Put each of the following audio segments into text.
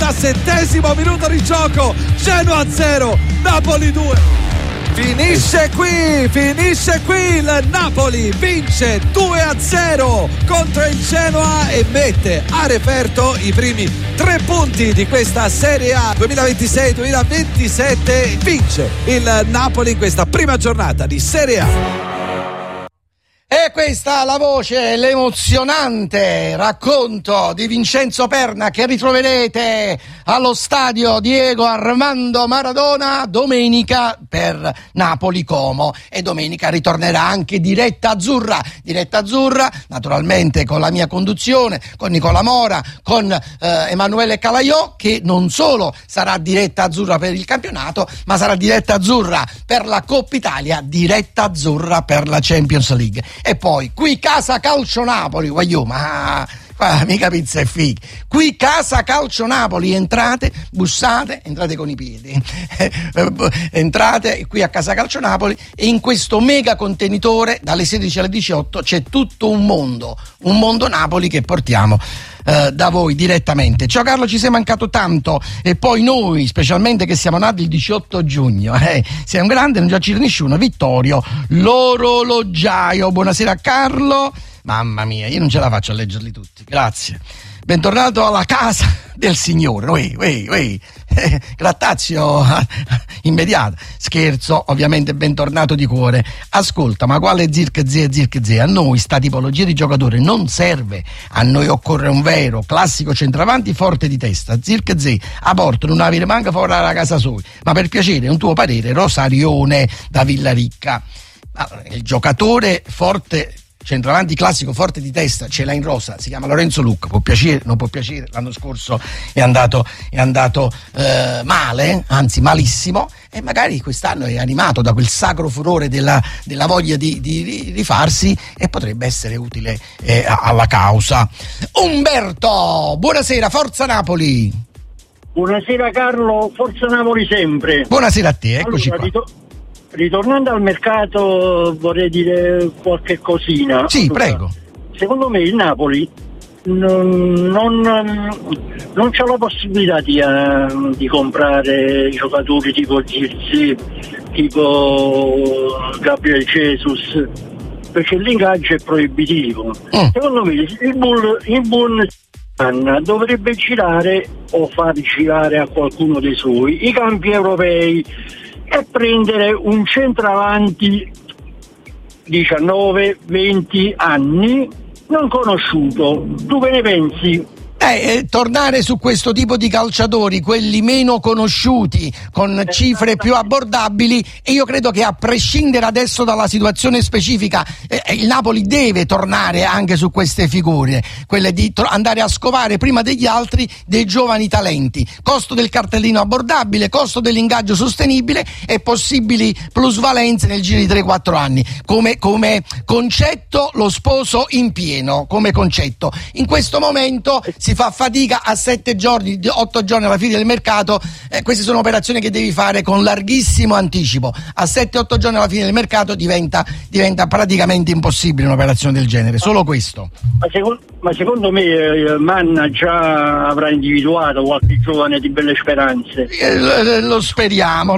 17° minuto di gioco, Genoa 0, Napoli 2. Finisce qui, il Napoli vince 2-0 contro il Genoa e mette a referto i primi 3 punti di questa Serie A 2026-2027. Vince il Napoli in questa prima giornata di Serie A. E questa la voce, l'emozionante racconto di Vincenzo Perna che ritroverete allo stadio Diego Armando Maradona domenica per Napoli Como, e domenica ritornerà anche Diretta Azzurra naturalmente con la mia conduzione, con Nicola Mora, con Emanuele Calaiò, che non solo sarà Diretta Azzurra per il campionato, ma sarà Diretta Azzurra per la Coppa Italia, Diretta Azzurra per la Champions League. E poi qui Casa Calcio Napoli, mica pizza e fighi. Qui Casa Calcio Napoli, entrate, bussate, entrate con i piedi. Entrate qui a Casa Calcio Napoli e in questo mega contenitore dalle 16 alle 18 c'è tutto un mondo Napoli che portiamo da voi direttamente. Ciao Carlo, ci sei mancato tanto, e poi noi, specialmente che siamo nati il 18 giugno, sei un grande, non già c'è nessuno. Vittorio, l'orologiaio, buonasera Carlo. Mamma mia, io non ce la faccio a leggerli tutti, grazie. Bentornato alla casa del Signore. Grattazio immediato. Scherzo, ovviamente, bentornato di cuore. Ascolta, ma quale Zirkzee? A noi sta tipologia di giocatore non serve. A noi occorre un vero, classico centravanti forte di testa. Zirkzee a Porto non avere manca fuori dalla casa sua. Ma per piacere, un tuo parere, Rosarione da Villaricca. Il giocatore forte, centravanti classico forte di testa, ce l'ha in rosa, si chiama Lorenzo Lucca. Può piacere, non può piacere, l'anno scorso è andato male, anzi malissimo, e magari quest'anno è animato da quel sacro furore della voglia di rifarsi e potrebbe essere utile alla causa. Umberto, buonasera, forza Napoli. Buonasera Carlo, forza Napoli sempre. Buonasera a te, eccoci qua. Ritornando al mercato, vorrei dire qualche cosina. Sì, prego. Secondo me il Napoli non c'ha la possibilità di comprare giocatori tipo Zirkzee, tipo Gabriel Jesus, perché l'ingaggio è proibitivo. Secondo me il buon dovrebbe girare o far girare a qualcuno dei suoi i campi europei e prendere un centravanti 19-20 anni non conosciuto. Tu che ne pensi? Tornare su questo tipo di calciatori, quelli meno conosciuti, con cifre più abbordabili, e io credo che a prescindere adesso dalla situazione specifica il Napoli deve tornare anche su queste figure, quelle di andare a scovare prima degli altri dei giovani talenti. Costo del cartellino abbordabile, costo dell'ingaggio sostenibile e possibili plusvalenze nel giro di 3-4 anni. Come concetto lo sposo in pieno, come concetto. In questo momento si fa fatica a 7 giorni, 8 giorni alla fine del mercato. Queste sono operazioni che devi fare con larghissimo anticipo. A 7-8 giorni alla fine del mercato diventa praticamente impossibile un'operazione del genere. Solo questo. Ma secondo me Manna già avrà individuato qualche giovane di belle speranze. Lo speriamo.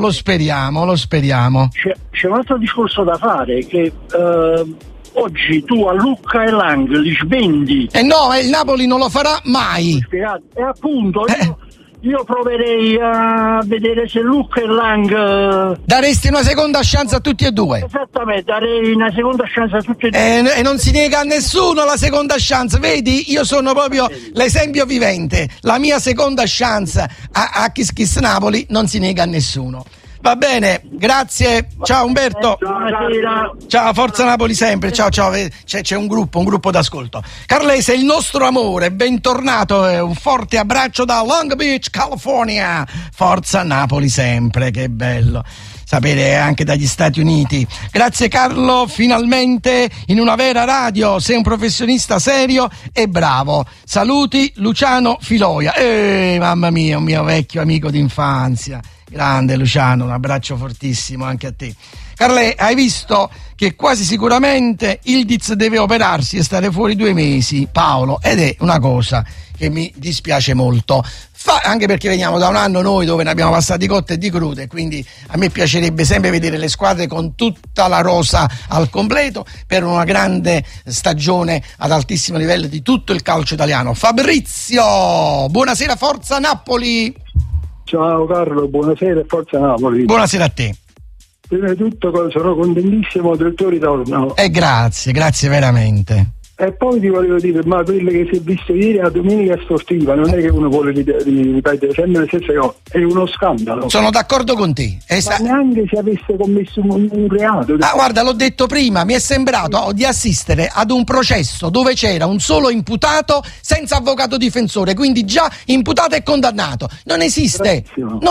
C'è un altro discorso da fare, che oggi tu a Lucca e Lang li svendi. No, il Napoli non lo farà mai. E appunto io proverei a vedere se Lucca e Lang daresti una seconda chance a tutti e due. Esattamente, darei una seconda chance a tutti e due. E non si nega a nessuno la seconda chance. Vedi, io sono proprio l'esempio vivente. La mia seconda chance a Kiss Napoli non si nega a nessuno. Va bene, grazie. Ciao Umberto. Ciao, forza Napoli sempre. Ciao. C'è un gruppo d'ascolto. Carlese, il nostro amore, bentornato. Un forte abbraccio da Long Beach, California. Forza Napoli sempre, che bello sapere anche dagli Stati Uniti. Grazie Carlo, finalmente in una vera radio, sei un professionista serio e bravo. Saluti Luciano Filoia. Mamma mia, un mio vecchio amico d'infanzia. Grande Luciano, un abbraccio fortissimo anche a te. Carle, hai visto che quasi sicuramente Ildiz deve operarsi e stare fuori 2 mesi, Paolo, ed è una cosa che mi dispiace molto. anche perché veniamo da un anno noi dove ne abbiamo passati cotte e di crude, quindi a me piacerebbe sempre vedere le squadre con tutta la rosa al completo per una grande stagione ad altissimo livello di tutto il calcio italiano. Fabrizio, buonasera, forza Napoli. Ciao Carlo, buonasera e forza Napoli. Buonasera a te. Prima di tutto sono contentissimo del tuo ritorno. Grazie veramente. E poi ti volevo dire, ma quello che si è visto ieri a domenica sportiva non è che uno vuole ripetere sempre le stesse cose, è uno scandalo. Sono d'accordo con te. Ma neanche se avesse commesso un reato. Guarda, l'ho detto prima, mi è sembrato di assistere ad un processo dove c'era un solo imputato senza avvocato difensore, quindi già imputato e condannato. Non esiste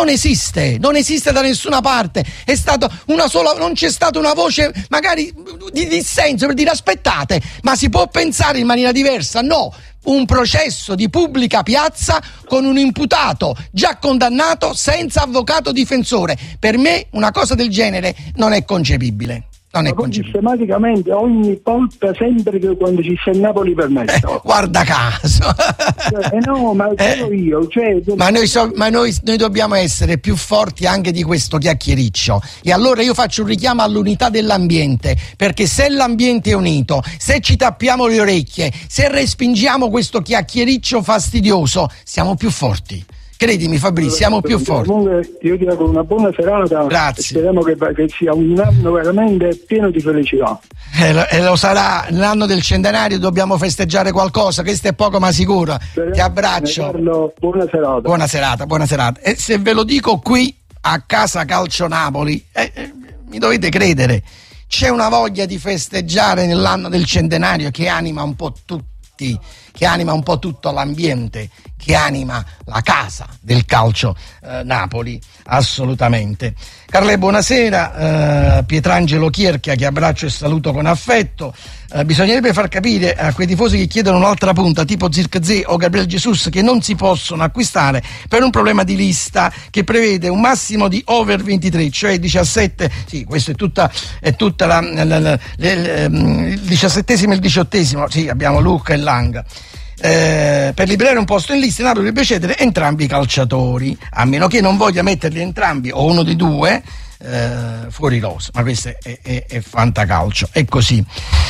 da nessuna parte. È stata una sola, non c'è stata una voce magari di dissenso per dire aspettate, ma si può pensare in maniera diversa? No, un processo di pubblica piazza con un imputato già condannato senza avvocato difensore. Per me una cosa del genere non è concepibile. Sistematicamente ogni volta, sempre che quando ci sta Napoli permesso. Guarda caso. No, ma io. Ma noi dobbiamo essere più forti anche di questo chiacchiericcio. E allora io faccio un richiamo all'unità dell'ambiente, perché se l'ambiente è unito, se ci tappiamo le orecchie, se respingiamo questo chiacchiericcio fastidioso, siamo più forti. Credimi Fabrizio, siamo più forti. Comunque io ti auguro una buona serata. Grazie. Speriamo che sia un anno veramente pieno di felicità. E lo sarà, l'anno del centenario dobbiamo festeggiare qualcosa, questo è poco ma sicuro. Ti abbraccio. Carlo, buona serata. Buona serata. E se ve lo dico qui a Casa Calcio Napoli, mi dovete credere, c'è una voglia di festeggiare nell'anno del centenario che anima un po' tutti, che anima un po' tutto l'ambiente, che anima la casa del calcio Napoli, assolutamente. Carle, buonasera. Pietrangelo Chierchia, che abbraccio e saluto con affetto. Bisognerebbe far capire a quei tifosi che chiedono un'altra punta tipo Zirkzee o Gabriel Jesus che non si possono acquistare per un problema di lista che prevede un massimo di over 23, cioè 17. Sì, questo è tutta il 17esimo e il 18esimo. Sì, abbiamo Lucca e Lang. Per liberare un posto in lista Napoli dovrebbe cedere entrambi i calciatori, a meno che non voglia metterli entrambi o uno dei due fuori rosa, ma questo è fantacalcio, è così.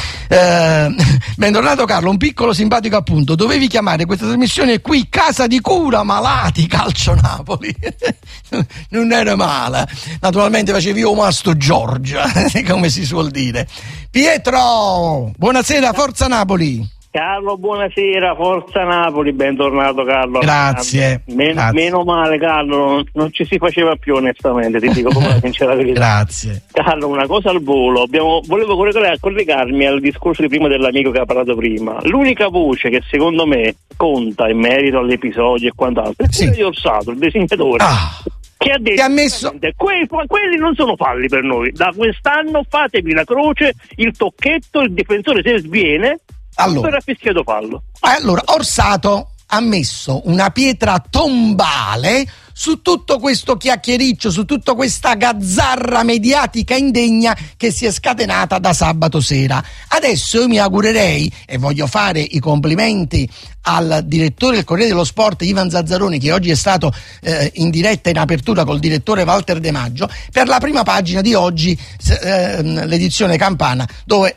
Bentornato Carlo, un piccolo simpatico appunto, dovevi chiamare questa trasmissione qui Casa di Cura Malati Calcio Napoli. Non era male, naturalmente facevi io Masto Giorgia, come si suol dire. Pietro, buonasera, forza Napoli. Carlo, buonasera, forza Napoli, bentornato Carlo. Grazie. Meno male Carlo, non ci si faceva più onestamente, ti dico come la sincera verità. Grazie. Carlo, una cosa al volo, volevo collegarmi al discorso di prima dell'amico che ha parlato prima. L'unica voce che secondo me conta in merito all'episodio e quant'altro è quella di Orsato, il disegnatore. Che ha detto quelli non sono falli per noi, da quest'anno fatevi la croce, il tocchetto, il difensore se sviene. Allora fischiato fallo. Allora, Orsato ha messo una pietra tombale su tutto questo chiacchiericcio, su tutta questa gazzarra mediatica indegna che si è scatenata da sabato sera. Adesso io mi augurerei, e voglio fare i complimenti al direttore del Corriere dello Sport Ivan Zazzaroni, che oggi è stato in diretta in apertura col direttore Walter De Maggio, per la prima pagina di oggi, l'edizione Campana, dove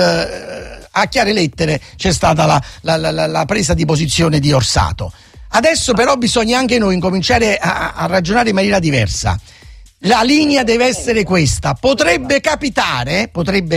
a chiare lettere c'è stata la presa di posizione di Orsato. Adesso però bisogna anche noi incominciare a ragionare in maniera diversa. La linea deve essere questa. Potrebbe capitare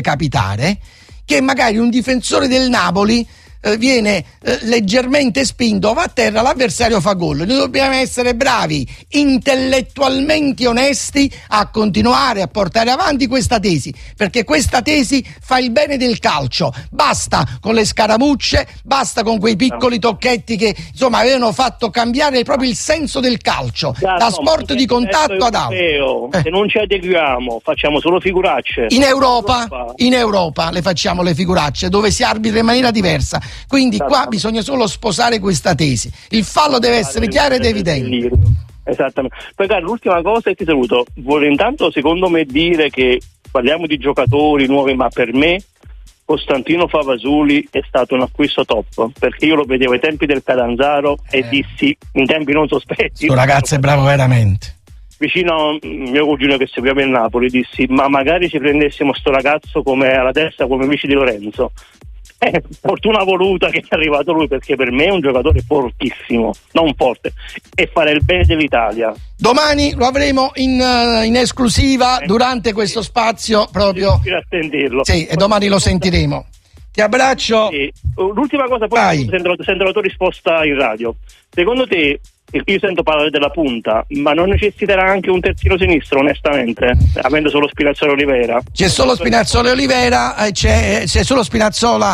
che magari un difensore del Napoli viene leggermente spinto, va a terra, l'avversario fa gol. Noi dobbiamo essere bravi, intellettualmente onesti, a continuare a portare avanti questa tesi, perché questa tesi fa il bene del calcio. Basta con le scaramucce, basta con quei piccoli tocchetti che insomma avevano fatto cambiare proprio il senso del calcio, da sport di contatto ad altro. Se non ci adeguiamo facciamo solo figuracce. In Europa le facciamo le figuracce, dove si arbitra in maniera diversa. Quindi qua bisogna solo sposare questa tesi. Il fallo deve essere chiaro ed evidente. Esattamente. Poi Carlo, l'ultima cosa e ti saluto. Voglio intanto secondo me dire che parliamo di giocatori nuovi, ma per me Costantino Favasuli è stato un acquisto top, perché io lo vedevo ai tempi del Catanzaro e dissi, in tempi non sospetti, questo ragazzo è bravo veramente. Vicino a mio cugino che seguiva il Napoli, dissi: ma magari ci prendessimo sto ragazzo come alla testa, come amici di Lorenzo. Fortuna voluta che è arrivato lui, perché per me è un giocatore fortissimo, non forte, e fare il bene dell'Italia. Domani lo avremo in esclusiva durante questo spazio proprio. A sentirlo. Sì, e domani lo sentiremo. Ti abbraccio. Sì. L'ultima cosa, poi sento la tua risposta in radio. Secondo te, io sento parlare della punta, ma non necessiterà anche un terzino sinistro, onestamente, avendo solo Spinazzola e Olivera? C'è solo Spinazzola e Olivera, c'è solo Spinazzola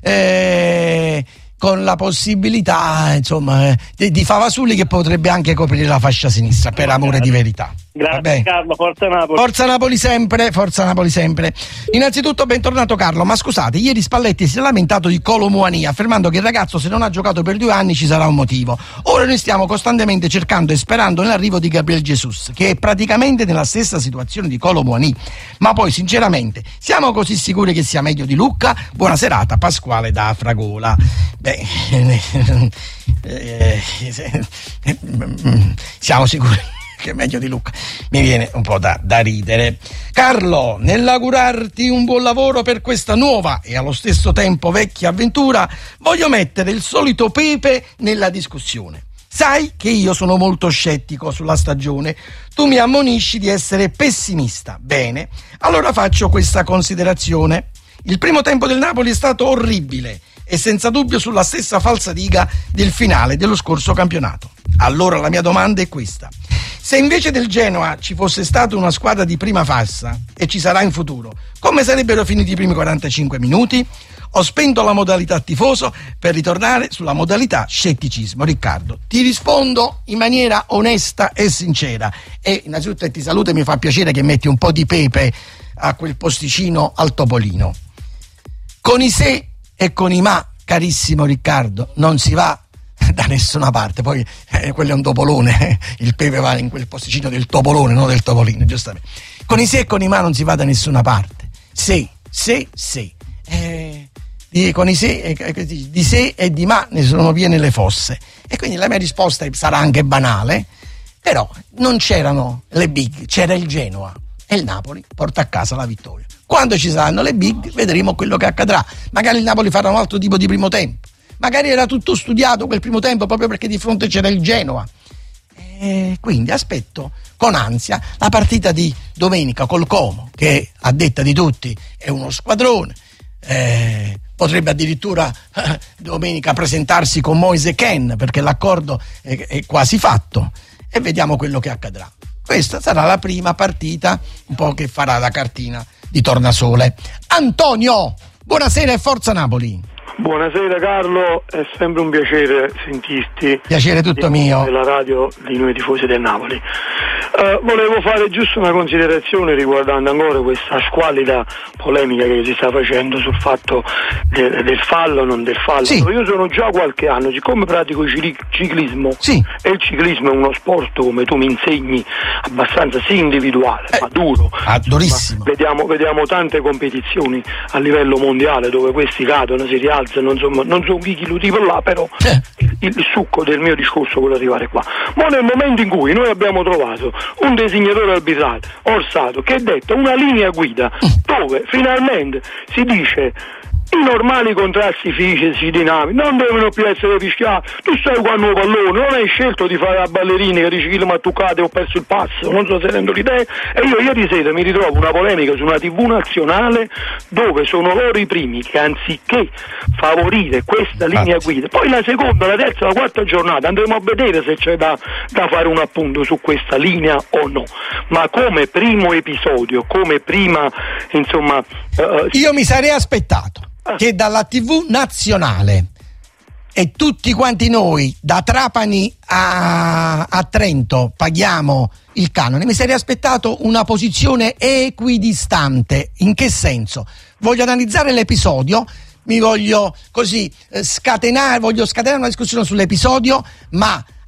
con la possibilità, insomma, di Favasuli, che potrebbe anche coprire la fascia sinistra, per amore di verità. Grazie Carlo, forza Napoli. Forza Napoli sempre, forza Napoli sempre. Innanzitutto bentornato Carlo, ma scusate, ieri Spalletti si è lamentato di Kolo Muani, affermando che il ragazzo, se non ha giocato per 2 anni, ci sarà un motivo. Ora noi stiamo costantemente cercando e sperando nell'arrivo di Gabriel Jesus, che è praticamente nella stessa situazione di Kolo Muani. Ma poi sinceramente siamo così sicuri che sia meglio di Lucca? Buona serata, Pasquale da Fragola. Siamo sicuri che è meglio di Lucca. Mi viene un po' da ridere. Carlo, nell'augurarti un buon lavoro per questa nuova e allo stesso tempo vecchia avventura, voglio mettere il solito pepe nella discussione. Sai che io sono molto scettico sulla stagione, tu mi ammonisci di essere pessimista. Bene, allora faccio questa considerazione. Il primo tempo del Napoli è stato orribile e senza dubbio sulla stessa falsariga del finale dello scorso campionato. Allora la mia domanda è questa: se invece del Genoa ci fosse stata una squadra di prima fascia, e ci sarà in futuro, come sarebbero finiti i primi 45 minuti? Ho spento la modalità tifoso per ritornare sulla modalità scetticismo. Riccardo, ti rispondo in maniera onesta e sincera, e innanzitutto ti saluto e mi fa piacere che metti un po' di pepe a quel posticino al Topolino. Con i se e con i ma, carissimo Riccardo, non si va da nessuna parte. Poi quello è un topolone, il pepe va in quel posticino del topolone, non del topolino, giustamente. Con i se e con i ma non si va da nessuna parte. Con i se, di se e di ma ne sono piene le fosse. E quindi la mia risposta sarà anche banale, però non c'erano le big, c'era il Genoa e il Napoli porta a casa la vittoria. Quando ci saranno le big vedremo quello che accadrà. Magari il Napoli farà un altro tipo di primo tempo, magari era tutto studiato quel primo tempo proprio perché di fronte c'era il Genoa. E quindi aspetto con ansia la partita di domenica col Como, che a detta di tutti è uno squadrone. Potrebbe addirittura domenica presentarsi con Moise Kean, perché l'accordo è quasi fatto, e vediamo quello che accadrà. Questa sarà la prima partita un po' che farà la cartina di tornasole. Antonio, buonasera e forza Napoli. Buonasera Carlo, è sempre un piacere sentirti. Piacere tutto mio. Della radio di noi tifosi del Napoli. Volevo fare giusto una considerazione riguardando ancora questa squallida polemica che si sta facendo sul fatto del fallo o non del fallo. Sì. Io sono già qualche anno, siccome pratico ciclismo, sì, e il ciclismo è uno sport, come tu mi insegni, abbastanza individuale, ma duro. Durissimo. Vediamo tante competizioni a livello mondiale dove questi cadono, si rialzano, insomma, non so chi lo tipo là, però il succo del mio discorso vuole arrivare qua. Ma nel momento in cui noi abbiamo trovato un designatore arbitrale, Orsato, che ha detto una linea guida dove finalmente si dice i normali contrasti fisici dinamici non devono più essere rischiati. Tu stai qua al nuovo pallone, non hai scelto di fare la ballerina che dici che mi ha toccato e ho perso il passo, non so se rendo l'idea. E io ieri sera mi ritrovo una polemica su una TV nazionale dove sono loro i primi che, anziché favorire questa linea guida, poi la seconda, la terza, la quarta giornata andremo a vedere se c'è da fare un appunto su questa linea o no, ma come primo episodio, come prima, insomma, io mi sarei aspettato che dalla TV nazionale e tutti quanti noi da Trapani a Trento paghiamo il canone, mi sarei aspettato una posizione equidistante. In che senso? Voglio analizzare l'episodio, mi voglio così scatenare una discussione sull'episodio, ma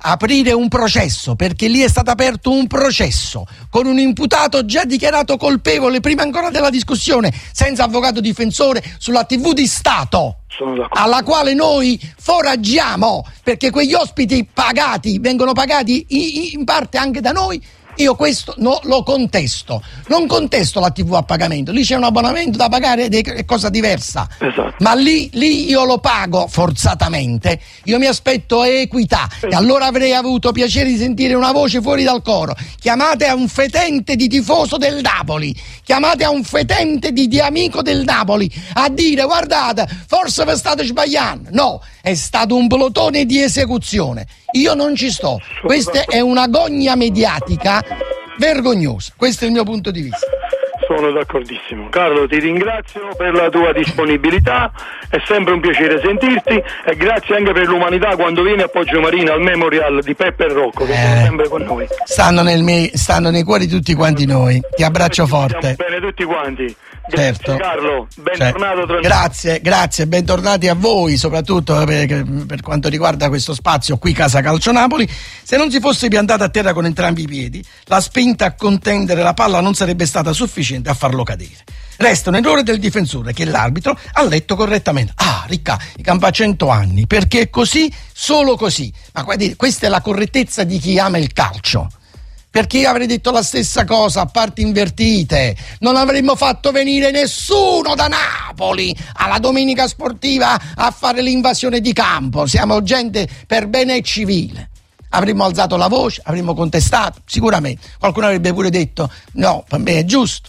aprire un processo, perché lì è stato aperto un processo con un imputato già dichiarato colpevole prima ancora della discussione, senza avvocato difensore, sulla TV di Stato, alla quale noi foraggiamo, perché quegli ospiti pagati vengono pagati in parte anche da noi. Io questo lo contesto, non contesto la TV a pagamento, lì c'è un abbonamento da pagare, è cosa diversa. Esatto. Ma lì io lo pago forzatamente, io mi aspetto equità, e allora avrei avuto piacere di sentire una voce fuori dal coro. Chiamate a un fetente di tifoso del Napoli, chiamate a un fetente di amico del Napoli a dire: guardate, forse vi state sbagliando. No, è stato un plotone di esecuzione. Io non ci sto. Questa è una gogna mediatica vergognosa. Questo è il mio punto di vista. Sono d'accordissimo. Carlo, ti ringrazio per la tua disponibilità, è sempre un piacere sentirti, e grazie anche per l'umanità quando vieni a Poggio Marina al Memorial di Peppe e Rocco, che sono sempre con noi. Stanno nei cuori tutti quanti noi. Ti abbraccio forte. Stiamo bene tutti quanti. Certo. Carlo, bentornato. Grazie, bentornati a voi, soprattutto per quanto riguarda questo spazio qui, Casa Calcio Napoli. Se non si fosse piantata a terra con entrambi i piedi, la spinta a contendere la palla non sarebbe stata sufficiente a farlo cadere. Resta un errore del difensore che l'arbitro ha letto correttamente. Ricca, i campa 100 anni, perché è così, solo così. Ma questa è la correttezza di chi ama il calcio. Perché io avrei detto la stessa cosa a parti invertite. Non avremmo fatto venire nessuno da Napoli alla domenica sportiva a fare l'invasione di campo. Siamo gente per bene e civile. Avremmo alzato la voce, avremmo contestato, sicuramente. Qualcuno avrebbe pure detto: no, per me è giusto.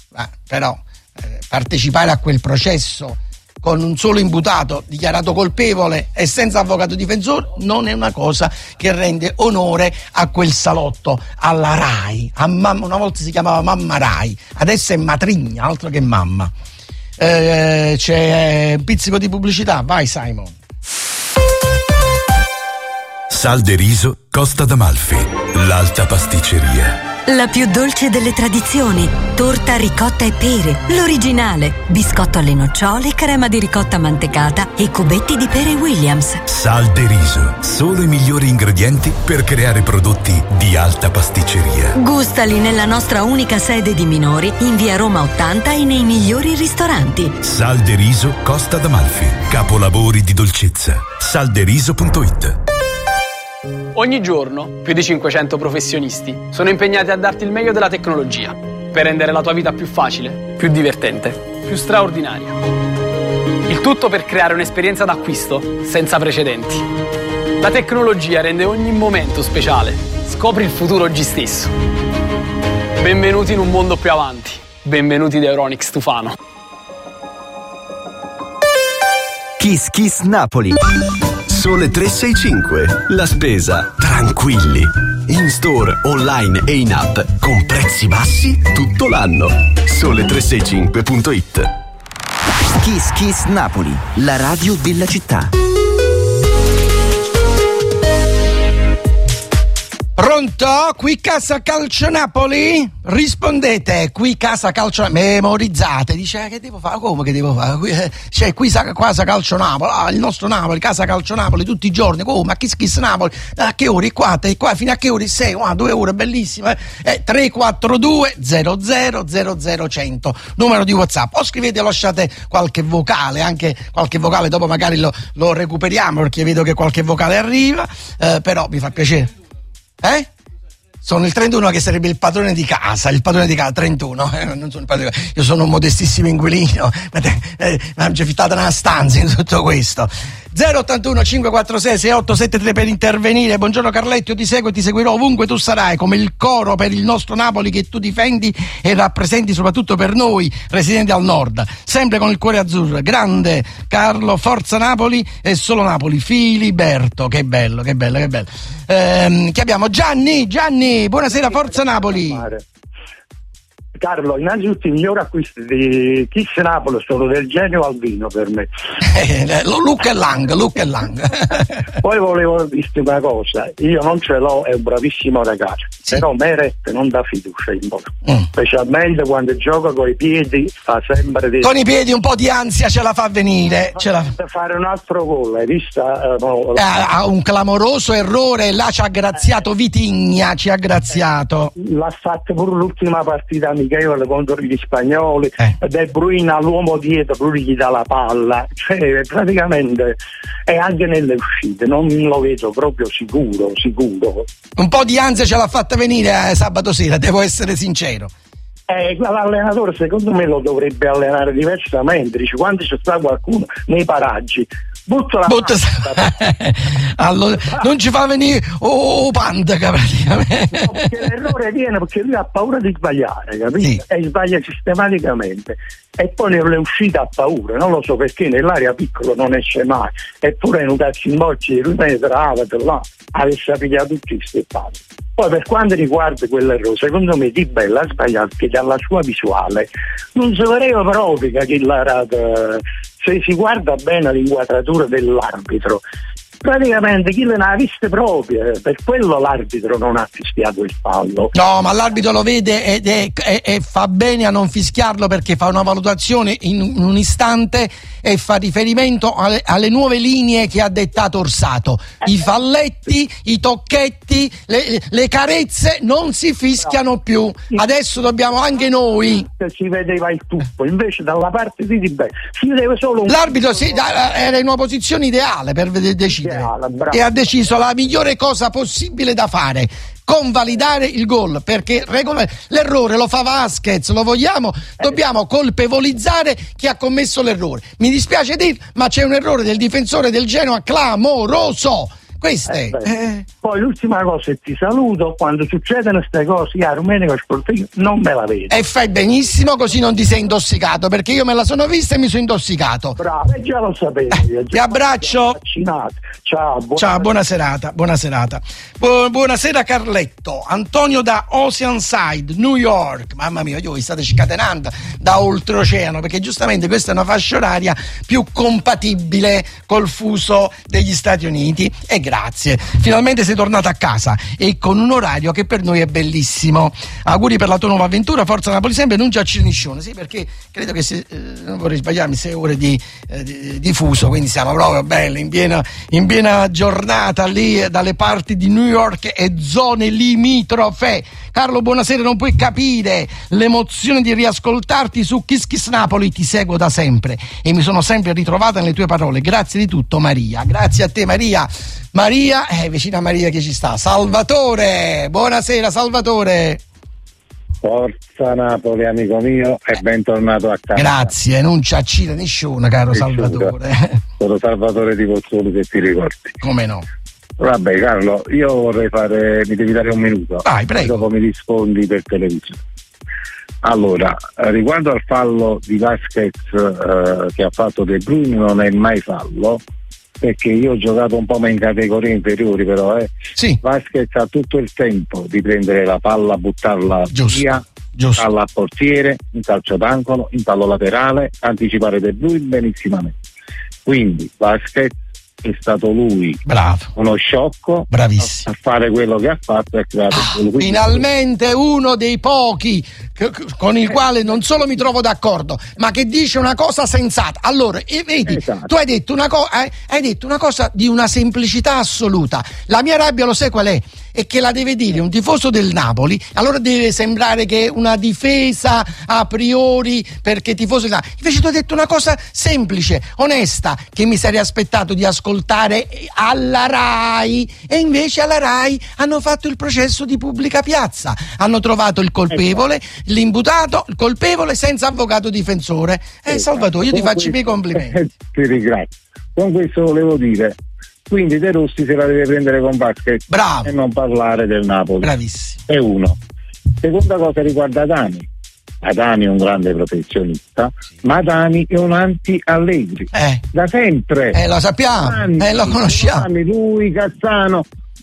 Però partecipare a quel processo con un solo imputato dichiarato colpevole e senza avvocato difensore non è una cosa che rende onore a quel salotto, alla Rai, una volta si chiamava Mamma Rai, adesso è Matrigna, altro che mamma. C'è un pizzico di pubblicità, vai Simon. Sal de Riso Costa d'Amalfi, l'alta pasticceria. La più dolce delle tradizioni, torta ricotta e pere, l'originale, biscotto alle nocciole, crema di ricotta mantecata e cubetti di pere Williams. Sal de Riso, solo i migliori ingredienti per creare prodotti di alta pasticceria. Gustali nella nostra unica sede di Minori, in via Roma 80 e nei migliori ristoranti. Sal de Riso Costa d'Amalfi, capolavori di dolcezza. Salderiso.it. Ogni giorno più di 500 professionisti sono impegnati a darti il meglio della tecnologia per rendere la tua vita più facile, più divertente, più straordinaria. Il tutto per creare un'esperienza d'acquisto senza precedenti. La tecnologia rende ogni momento speciale. Scopri il futuro oggi stesso. Benvenuti in un mondo più avanti. Benvenuti da Euronics Tufano. Kiss Kiss Napoli. Sole 365, la spesa tranquilli, in store, online e in app con prezzi bassi tutto l'anno. Sole365.it. Kiss Kiss Napoli, la radio della città. Pronto? Qui Casa Calcio Napoli? Rispondete, qui Casa Calcio Napoli. Memorizzate, dice che devo fare? Come che devo fare? C'è qui Casa Calcio Napoli, il nostro Napoli, Casa Calcio Napoli tutti i giorni. Come? A Kiss Napoli? A che ore? Qua fino a che ore? 6, 2 ore, bellissima. 342 00 100, numero di WhatsApp. O scrivete, lasciate qualche vocale, anche qualche vocale, dopo magari lo recuperiamo, perché vedo che qualche vocale arriva, però mi fa piacere. Sono il 31 che sarebbe il padrone di casa, 31, non sono il padrone di casa, io sono un modestissimo inquilino, mi hanno già fittata una stanza in tutto questo. 081 546 6873 per intervenire. Buongiorno Carletto, io ti seguo e ti seguirò ovunque tu sarai, come il coro per il nostro Napoli che tu difendi e rappresenti soprattutto per noi residenti al nord, sempre con il cuore azzurro. Grande Carlo, forza Napoli e solo Napoli. Filiberto, che bello. Che abbiamo? Gianni, buonasera, forza Napoli. Carlo, innanzitutto i migliori acquisti di Kiss Napoli sono del genio Albino per me. Look e Lang. Poi volevo dirti una cosa, io non ce l'ho, è un bravissimo ragazzo. però Meret non dà fiducia in modo. Specialmente quando gioca con i piedi, fa sempre con i piedi un po' di ansia ce la fa venire. Fare un altro gol, hai visto? Ha un clamoroso errore, là ci ha graziato Vitigna, ci ha graziato. L'ha fatto pure l'ultima partita amichevole contro gli spagnoli. De Bruyne all'uomo dietro, lui gli dà la palla, cioè praticamente, e anche nelle uscite non lo vedo proprio sicuro. Un po' di ansia ce l'ha fatta venire sabato sera, devo essere sincero. L'allenatore secondo me lo dovrebbe allenare diversamente, dice quando c'è sta qualcuno nei paraggi butta allora, non ci fa venire pandaca praticamente. No, perché l'errore viene perché lui ha paura di sbagliare, capito? Sì. E sbaglia sistematicamente e poi nelle uscite ha paura, non lo so perché nell'area piccola non esce mai, eppure in un calcio in bocci lui penetrava là, avesse pigliato tutti questi pali. Poi per quanto riguarda quell'errore, secondo me Di Bella ha sbagliato che dalla sua visuale non si vedeva proprio che se si guarda bene l'inquadratura dell'arbitro, praticamente chi le ha viste proprio, per quello l'arbitro non ha fischiato il fallo. No, ma l'arbitro lo vede e fa bene a non fischiarlo perché fa una valutazione in un istante e fa riferimento alle nuove linee che ha dettato Orsato. I falletti, i tocchetti, le carezze non si fischiano più. Adesso dobbiamo anche noi. Si vedeva il tutto, invece dalla parte di Di Bella si vedeva solo l'arbitro era in una posizione ideale per decidere. E ha deciso la migliore cosa possibile da fare: convalidare il gol, perché l'errore lo fa Vasquez, lo vogliamo, dobbiamo colpevolizzare chi ha commesso l'errore. Mi dispiace dirlo, ma c'è un errore del difensore del Genoa clamoroso. Poi l'ultima cosa, e ti saluto, quando succedono queste cose a Rumenico Sportivo non me la vedo. E fai benissimo, così non ti sei intossicato, perché io me la sono vista e mi sono intossicato. Bravo, e già lo sapevi. Ti abbraccio. Ciao, buona serata. Buonasera Carletto. Antonio da Oceanside, New York. Mamma mia, voi state scatenando da oltreoceano, perché giustamente questa è una fascia oraria più compatibile col fuso degli Stati Uniti. E grazie, finalmente sei tornata a casa e con un orario che per noi è bellissimo. Auguri per la tua nuova avventura, forza Napoli sempre, non già Cirniscione, sì, perché credo che non vorrei sbagliarmi, 6 ore di fuso, quindi siamo proprio belli in piena giornata lì dalle parti di New York e zone limitrofe. Carlo, buonasera, non puoi capire l'emozione di riascoltarti su Kiss Kiss Napoli, ti seguo da sempre e mi sono sempre ritrovata nelle tue parole, grazie di tutto Maria. Grazie a te Maria, vicina a Maria che ci sta, Salvatore, buonasera Salvatore. Forza Napoli amico mio e bentornato a casa. Grazie, non ci accida nessuno caro Salvatore. Sono Salvatore di Pozzoli, se ti ricordi. Come no? Vabbè Carlo, io vorrei mi devi dare un minuto. Vai, prego. Dopo mi rispondi per televisione. Allora, riguardo al fallo di Vasquez che ha fatto De Bruyne, non è mai fallo, perché io ho giocato un po' in categorie inferiori, però sì. Vasquez ha tutto il tempo di prendere la palla, buttarla via, palla al portiere, in calcio d'angolo, in fallo laterale, anticipare De Bruyne benissimamente. Quindi Vasquez è stato lui, bravo, uno sciocco, bravissimo, a fare quello che ha fatto e ha creato quello. Finalmente uno dei pochi con il quale non solo mi trovo d'accordo, ma che dice una cosa sensata. Allora, vedi, esatto. Tu hai detto una cosa di una semplicità assoluta. La mia rabbia lo sai qual è? È che la deve dire un tifoso del Napoli, allora deve sembrare che è una difesa a priori perché tifoso del Napoli. Invece tu hai detto una cosa semplice, onesta, che mi sarei aspettato di ascoltare alla RAI, e invece alla RAI hanno fatto il processo di pubblica piazza, hanno trovato il colpevole, l'imputato, il colpevole senza avvocato difensore. Salvatore, io ti faccio i miei complimenti. Ti ringrazio. Con questo volevo dire, quindi De Rossi se la deve prendere con Vasquez, bravo, e non parlare del Napoli. Bravissimo. È uno. Seconda cosa riguarda Adani. Adani è un grande professionista, ma Adani è un anti-Allegri. Da sempre. Lo sappiamo, lo conosciamo. Lui, Cassano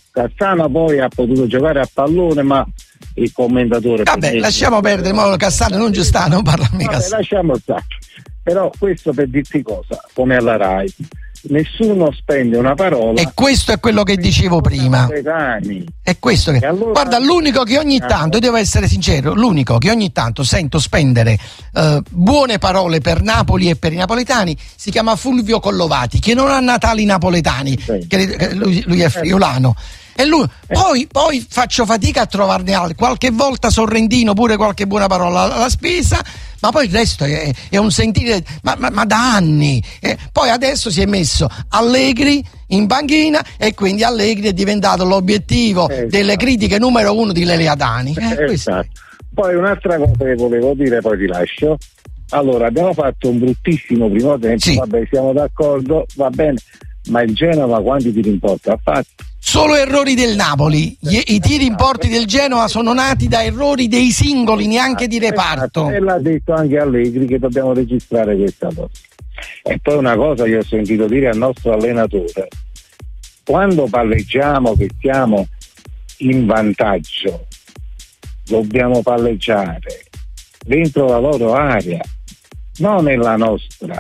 poi ha potuto giocare a pallone, ma il commentatore... Vabbè, lasciamo perdere, ma Cassano non ci sta, non parla mica. Lasciamo stare. Però questo per dirti cosa, come alla RAI, nessuno spende una parola. E questo è quello che dicevo prima. È questo che... allora... Guarda, l'unico che ogni tanto, devo essere sincero, l'unico che ogni tanto sento spendere buone parole per Napoli e per i napoletani si chiama Fulvio Collovati, che non ha natali napoletani, che lui è friulano. E lui, poi faccio fatica a trovarne altri, qualche volta Sorrentino, pure qualche buona parola alla spesa, ma poi il resto è un sentire, ma da anni. Poi adesso si è messo Allegri in panchina e quindi Allegri è diventato l'obiettivo delle critiche numero 1 di Lele Adani. Esatto. Poi un'altra cosa che volevo dire, poi ti lascio. Allora, abbiamo fatto un bruttissimo primo tempo, sì. Vabbè, siamo d'accordo, va bene, ma il Genova quanti tiri in porta ha fatto? Solo errori del Napoli. I tiri in porti del Genoa sono nati da errori dei singoli, neanche di reparto. E l'ha detto anche Allegri che dobbiamo registrare questa cosa. E poi una cosa che ho sentito dire al nostro allenatore: quando palleggiamo che siamo in vantaggio, dobbiamo palleggiare dentro la loro area, non nella nostra.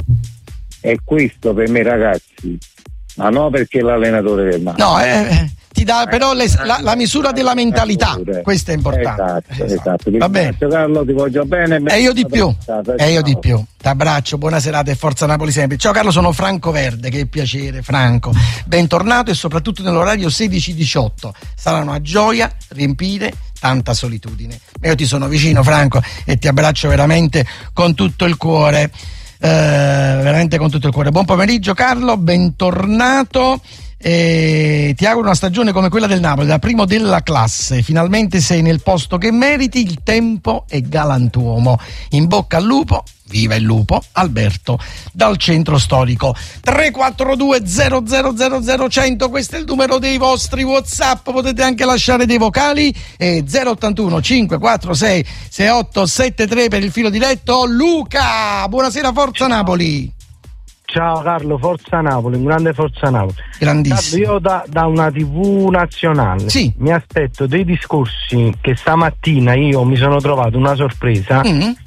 E questo per me, ragazzi, ma no perché l'allenatore del Napoli. Ti dà però la misura della mentalità, questo è importante. Esatto. Va bene. Carlo, ti voglio bene. E io di più. T'abbraccio, buona serata e forza Napoli sempre. Ciao Carlo, sono Franco Verde, che piacere Franco. Bentornato e soprattutto nell'orario 16-18. Sarà una gioia riempire tanta solitudine. Ma io ti sono vicino, Franco, e ti abbraccio veramente con tutto il cuore. Veramente con tutto il cuore. Buon pomeriggio Carlo, bentornato. Ti auguro una stagione come quella del Napoli, da primo della classe. Finalmente sei nel posto che meriti, il tempo è galantuomo. In bocca al lupo, viva il lupo. Alberto dal centro storico. 342 000 100, questo è il numero dei vostri WhatsApp, potete anche lasciare dei vocali, 081 546 6873 per il filo diretto. Luca, buonasera, forza Napoli. Ciao Carlo, forza Napoli, un grande forza Napoli. Grandissimo. Io da una TV nazionale mi aspetto dei discorsi che stamattina io mi sono trovato una sorpresa,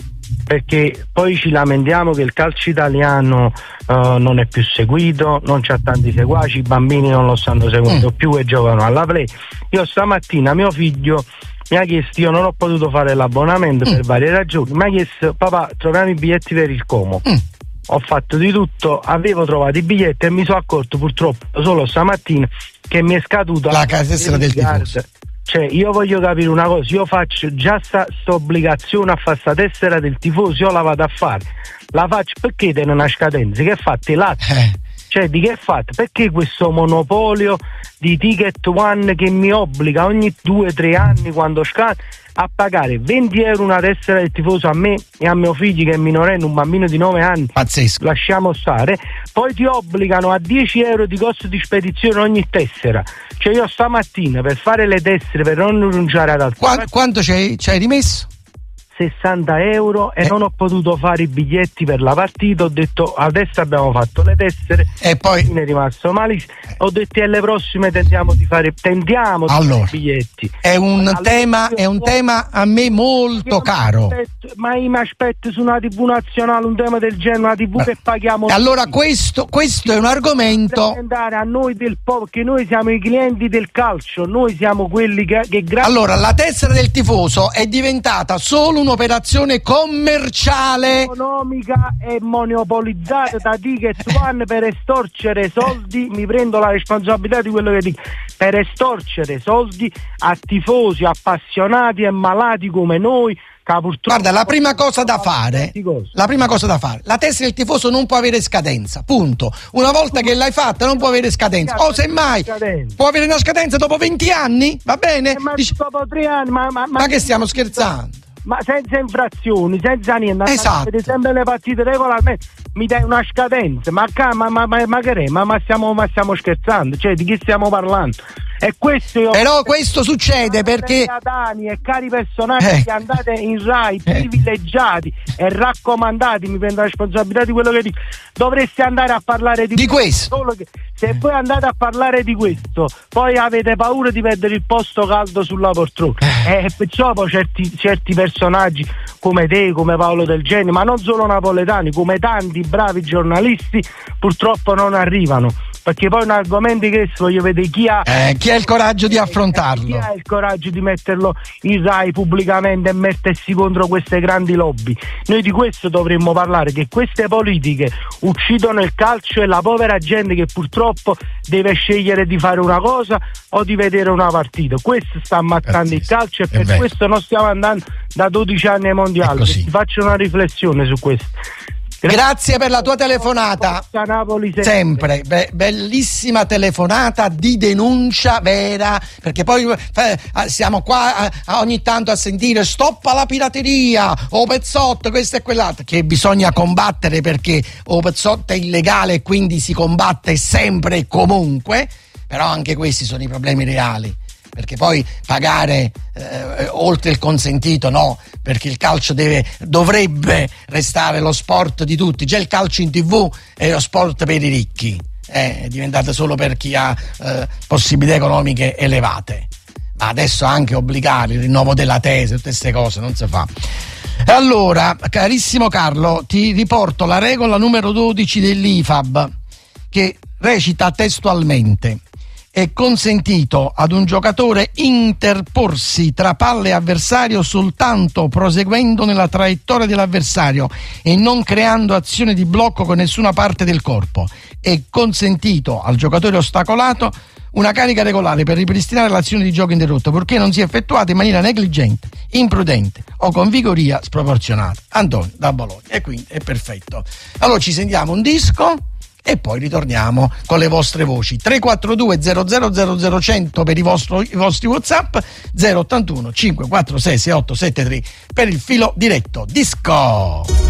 perché poi ci lamentiamo che il calcio italiano non è più seguito, non c'ha tanti seguaci, i bambini non lo stanno seguendo più e giocano alla play. Io stamattina mio figlio mi ha chiesto, io non ho potuto fare l'abbonamento per varie ragioni, mi ha chiesto: papà, troviamo i biglietti per il Como. Ho fatto di tutto, avevo trovato i biglietti e mi sono accorto purtroppo solo stamattina che mi è scaduta la tessera del tifoso. Cioè, io voglio capire una cosa, io faccio già sta obbligazione a fare sta tessera del tifoso, io la vado a fare, la faccio perché tiene una scadenza, che fate latte? Cioè, di che fate? Perché questo monopolio di Ticket One che mi obbliga ogni 2-3 anni, quando scade, a pagare 20 euro una tessera del tifoso a me e a mio figlio che è minorenne, un bambino di 9 anni. Pazzesco. Lasciamo stare. Poi ti obbligano a 10 euro di costo di spedizione ogni tessera. Cioè, io stamattina per fare le tessere, per non rinunciare ad altro, quanto ci hai rimesso? 60 euro e non ho potuto fare i biglietti per la partita. Ho detto adesso abbiamo fatto le tessere e poi mi è rimasto malissimo. Ho detto alle prossime tentiamo di fare i biglietti. È un tema a me molto caro. Ma io mi aspetto su una TV nazionale un tema del genere, una TV che paghiamo. Allora questo è un argomento da andare a noi del popolo, che noi siamo i clienti del calcio, noi siamo quelli che Allora la tessera del tifoso è diventata solo un'operazione commerciale, economica e monopolizzata da Ticket One per estorcere soldi. Mi prendo la responsabilità di quello che dico, per estorcere soldi a tifosi appassionati e malati come noi. Guarda, la prima cosa da fare, la tessera del tifoso non può avere scadenza, punto. Una volta che l'hai fatta non può avere scadenza, o semmai può avere una scadenza dopo 20 anni, va bene? Dopo 3 anni, ma che stiamo scherzando? Ma senza infrazioni, senza niente, esatto. Sempre le partite regolarmente, mi dai una scadenza, ma stiamo scherzando, cioè di chi stiamo parlando? E questo però questo succede perché Adani e cari personaggi che andate in Rai privilegiati e raccomandati, mi prendo la responsabilità di quello che dico, dovreste andare a parlare di questo. Solo che se voi andate a parlare di questo poi avete paura di perdere il posto caldo sulla poltrona, e perciò poi certi personaggi come te, come Paolo Del Genio, ma non solo napoletani, come tanti bravi giornalisti purtroppo non arrivano, perché poi un argomento che voglio vedere chi ha il coraggio di affrontarlo, chi ha il coraggio di metterlo in Rai pubblicamente e mettersi contro queste grandi lobby. Noi di questo dovremmo parlare, che queste politiche uccidono il calcio e la povera gente che purtroppo deve scegliere di fare una cosa o di vedere una partita. Questo sta ammazzando il calcio e per questo non stiamo andando da 12 anni ai mondiali. Ti faccio una riflessione su questo. Grazie per la tua telefonata. Napoli sempre. Bellissima telefonata di denuncia vera, perché poi siamo qua ogni tanto a sentire stoppa la pirateria o pezzotto, questo e quell'altro, che bisogna combattere, perché o pezzotto è illegale e quindi si combatte sempre e comunque, però anche questi sono i problemi reali, perché poi pagare oltre il consentito no, perché il calcio dovrebbe restare lo sport di tutti. Già il calcio in TV è lo sport per i ricchi, è diventato solo per chi ha possibilità economiche elevate, ma adesso anche obbligare il rinnovo della tesi, tutte queste cose non si fa. Allora, carissimo Carlo, ti riporto la regola numero 12 dell'IFAB, che recita testualmente: è consentito ad un giocatore interporsi tra palle e avversario soltanto proseguendo nella traiettoria dell'avversario e non creando azione di blocco con nessuna parte del corpo. È consentito al giocatore ostacolato una carica regolare per ripristinare l'azione di gioco interrotta, purché non sia effettuata in maniera negligente, imprudente o con vigoria sproporzionata. Antonio da Bologna. E quindi è perfetto. Allora ci sentiamo un disco e poi ritorniamo con le vostre voci. 342 00 100 per i vostri WhatsApp, 081 546 6873 per il filo diretto. Disco!